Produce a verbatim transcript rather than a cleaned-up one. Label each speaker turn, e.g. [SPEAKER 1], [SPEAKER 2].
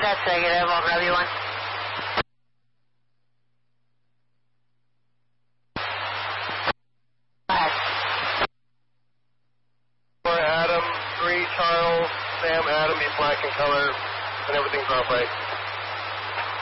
[SPEAKER 1] That's negative. I'll grab you one. Go ahead.
[SPEAKER 2] For Adam, three Charles, Sam, Adam, he's black in color, and everything's off right.